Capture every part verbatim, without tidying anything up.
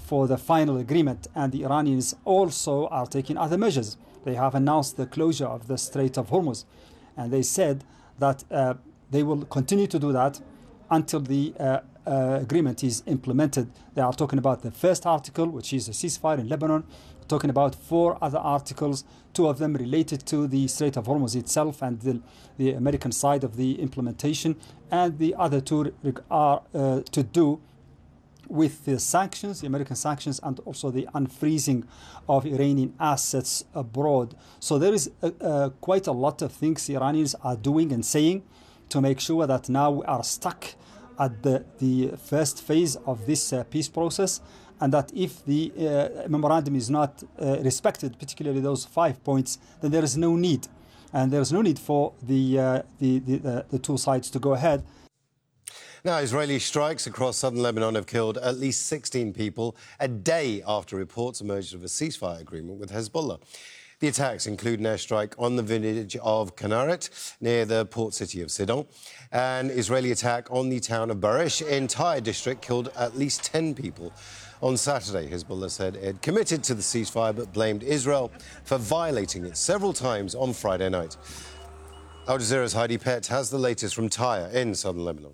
for the final agreement, and the Iranians also are taking other measures. They have announced the closure of the Strait of Hormuz, and they said that uh, they will continue to do that until the uh, uh, agreement is implemented. They are talking about the first article, which is a ceasefire in Lebanon, talking about four other articles, two of them related to the Strait of Hormuz itself and the, the American side of the implementation, and the other two are uh, to do with the sanctions, the American sanctions, and also the unfreezing of Iranian assets abroad. So there is uh, uh, quite a lot of things the Iranians are doing and saying to make sure that now we are stuck at the, the first phase of this uh, peace process, and that if the uh, memorandum is not uh, respected, particularly those five points, then there is no need. And there is no need for the, uh, the, the, the, the two sides to go ahead. Now, Israeli strikes across southern Lebanon have killed at least sixteen people a day after reports emerged of a ceasefire agreement with Hezbollah. The attacks include an airstrike on the village of Kanaret near the port city of Sidon. An Israeli attack on the town of Barish in Tyre district killed at least ten people. On Saturday, Hezbollah said it committed to the ceasefire but blamed Israel for violating it several times on Friday night. Al Jazeera's Heidi Pett has the latest from Tyre in southern Lebanon.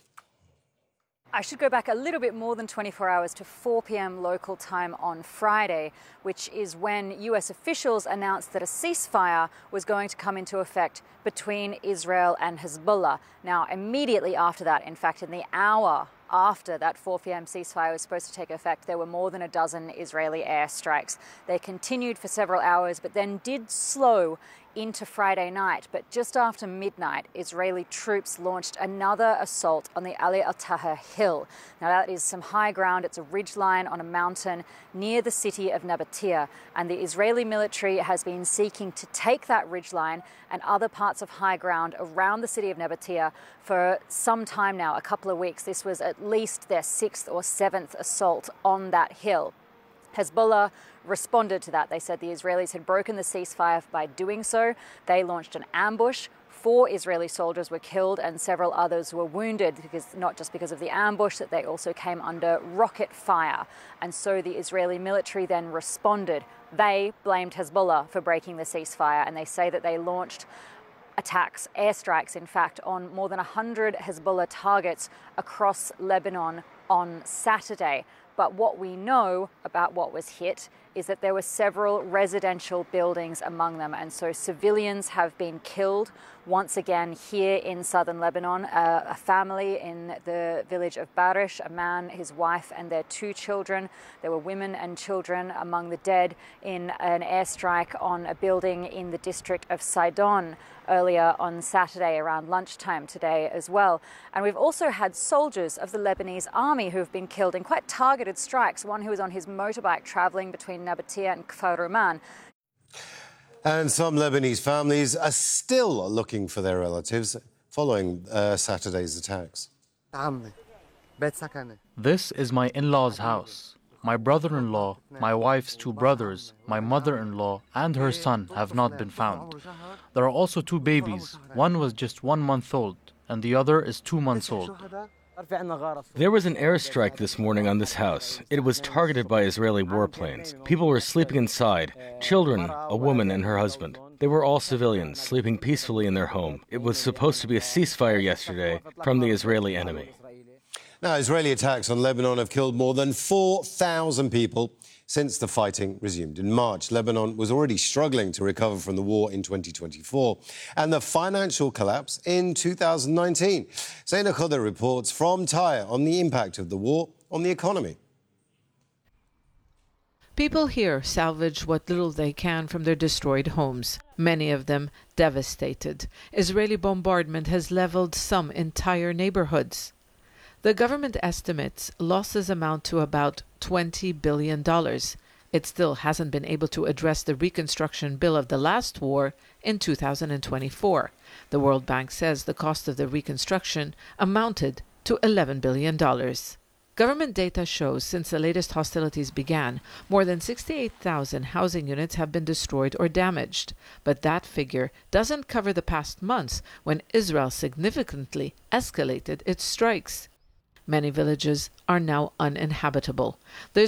I should go back a little bit more than twenty-four hours to four p m local time on Friday, which is when U S officials announced that a ceasefire was going to come into effect between Israel and Hezbollah. Now, immediately after that, in fact, in the hour after that four p m ceasefire was supposed to take effect, there were more than a dozen Israeli airstrikes. They continued for several hours, but then did slow into Friday night. But just after midnight, Israeli troops launched another assault on the Ali al-Taher hill. Now, that is some high ground. It's a ridgeline on a mountain near the city of Nabatea. And the Israeli military has been seeking to take that ridgeline and other parts of high ground around the city of Nabatea for some time now, a couple of weeks. This was at least their sixth or seventh assault on that hill. Hezbollah responded to that. They said the Israelis had broken the ceasefire by doing so. They launched an ambush. Four Israeli soldiers were killed and several others were wounded, because not just because of the ambush, that they also came under rocket fire. And so the Israeli military then responded. They blamed Hezbollah for breaking the ceasefire, and they say that they launched attacks, airstrikes, in fact, on more than one hundred Hezbollah targets across Lebanon on Saturday. But what we know about what was hit is that there were several residential buildings among them, and so civilians have been killed. Once again, here in southern Lebanon, uh, a family in the village of Barish, a man, his wife, and their two children. There were women and children among the dead in an airstrike on a building in the district of Sidon earlier on Saturday around lunchtime today as well. And we've also had soldiers of the Lebanese army who have been killed in quite targeted strikes. One who was on his motorbike traveling between Nabatea and Kfar Ruman. And some Lebanese families are still looking for their relatives following uh, Saturday's attacks. This is my in-law's house. My brother-in-law, my wife's two brothers, my mother-in-law, and her son have not been found. There are also two babies. One was just one month old, and the other is two months old. There was an airstrike this morning on this house. It was targeted by Israeli warplanes. People were sleeping inside, children, a woman and her husband. They were all civilians, sleeping peacefully in their home. It was supposed to be a ceasefire yesterday from the Israeli enemy. Now, Israeli attacks on Lebanon have killed more than four thousand people since the fighting resumed in March. Lebanon was already struggling to recover from the war in twenty twenty-four and the financial collapse in two thousand nineteen. Zaina Khudr reports from Tyre on the impact of the war on the economy. People here salvage what little they can from their destroyed homes, many of them devastated. Israeli bombardment has leveled some entire neighborhoods. The government estimates losses amount to about twenty billion dollars. It still hasn't been able to address the reconstruction bill of the last war in two thousand twenty-four. The World Bank says the cost of the reconstruction amounted to eleven billion dollars. Government data shows since the latest hostilities began, more than sixty-eight thousand housing units have been destroyed or damaged. But that figure doesn't cover the past months when Israel significantly escalated its strikes. Many villages are now uninhabitable. There's